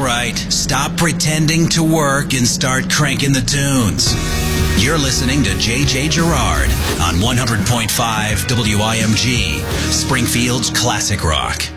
right, stop pretending to work and start cranking the tunes. You're listening to J.J. Girard on 100.5 WIMG, Springfield's classic rock.